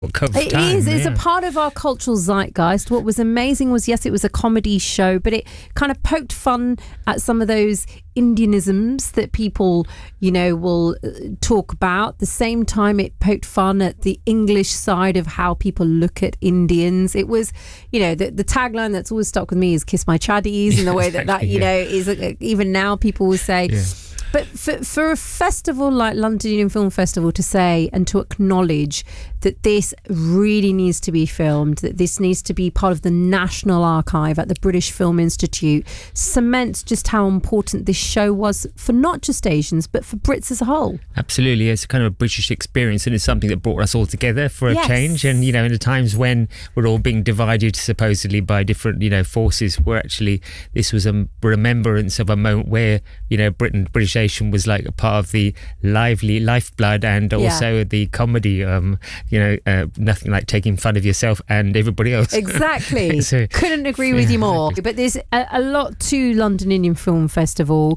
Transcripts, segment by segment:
It is. It's a part of our cultural zeitgeist. What was amazing was, yes, it was a comedy show, but it kind of poked fun at some of those Indianisms that people, will talk about. At the same time, it poked fun at the English side of how people look at Indians. It was, the tagline that's always stuck with me is "Kiss my chaddies," in the way that is even now people will say. Yeah. But for a festival like London Indian Film Festival to say and to acknowledge that this really needs to be filmed, that this needs to be part of the National Archive at the British Film Institute, cements just how important this show was for not just Asians, but for Brits as a whole. Absolutely. It's kind of a British experience, and it's something that brought us all together for a change. And, in the times when we're all being divided supposedly by different, forces, where actually this was a remembrance of a moment where, British was like a part of the lively lifeblood and also the comedy, nothing like taking fun of yourself and everybody else. Exactly. So, couldn't agree with you more. But there's a lot to London Indian Film Festival.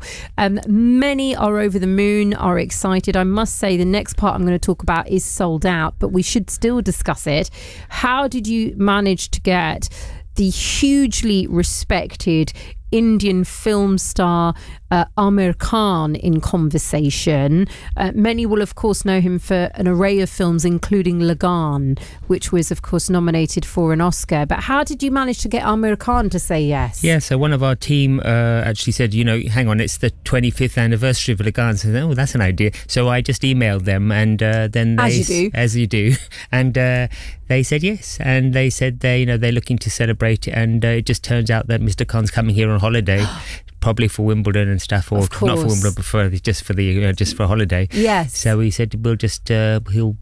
Many are over the moon, are excited. I must say the next part I'm going to talk about is sold out, but we should still discuss it. How did you manage to get the hugely respected Indian film star Aamir Khan in conversation? Many will of course know him for an array of films, including Lagaan, which was of course nominated for an Oscar. But how did you manage to get Aamir Khan to say yes? Yeah, so one of our team actually said, hang on, it's the 25th anniversary of Lagaan. So, oh, that's an idea. So I just emailed them, and then they, as you do, and they said yes, and they said they're looking to celebrate it, and it just turns out that Mr. Khan's coming here on holiday. Probably for Wimbledon and stuff, or not for Wimbledon, but just for a holiday. Yes. So we said we'll just he'll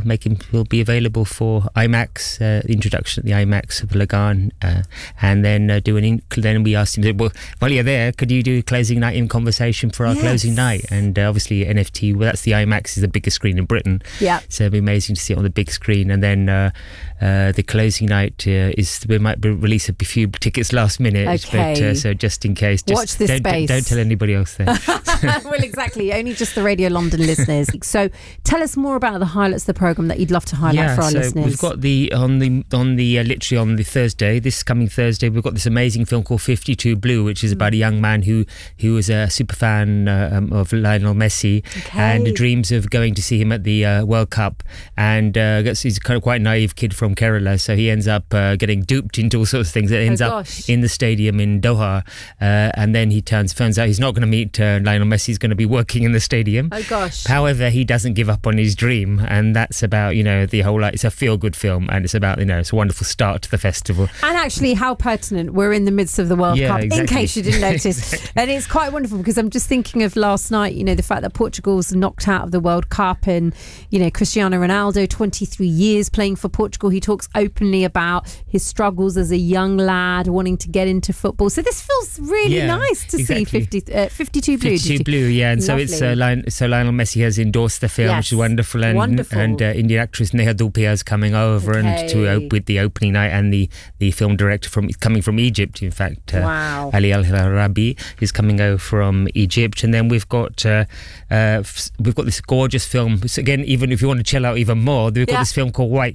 be available for IMAX, introduction at the IMAX of Lagaan, and then then we asked him, well, while you're there, could you do closing night in conversation for our closing night? And obviously NFT, well, that's the IMAX, is the biggest screen in Britain. Yeah. So it'd be amazing to see it on the big screen. And then the closing night we might release a few tickets last minute. Okay. But so just in case, watch this space. Don't tell anybody else then. Well, exactly. Only just the Radio London listeners. So tell us more about the highlights of the programme that you'd love to highlight for our listeners. We've got literally on the Thursday, this coming Thursday, we've got this amazing film called 52 Blue, which is about a young man who was a super fan of Lionel Messi and dreams of going to see him at the World Cup. And he's kind of quite naive kid from Kerala, so he ends up getting duped into all sorts of things. It ends up in the stadium in Doha, and then he turns out he's not going to meet Lionel Messi. He's going to be working in the stadium. Oh gosh. However, he doesn't give up on his dream, and that's about the whole, it's a feel-good film, and it's about it's a wonderful start to the festival. And actually how pertinent, we're in the midst of the World Cup, exactly. In case you didn't notice. And it's quite wonderful, because I'm just thinking of last night, the fact that Portugal's knocked out of the World Cup, and Cristiano Ronaldo, 23 years playing for Portugal. He talks openly about his struggles as a young lad wanting to get into football. So this feels really nice to see 52 Blue. 52 Blue, yeah. And lovely. So it's so Lionel Messi has endorsed the film, which is wonderful. And Indian actress Neha Dhupia is coming over and with the opening night, and the film director coming from Egypt, in fact. Ali Al-Harabi is coming over from Egypt. And then we've got this gorgeous film. So again, even if you want to chill out even more, we've got this film called White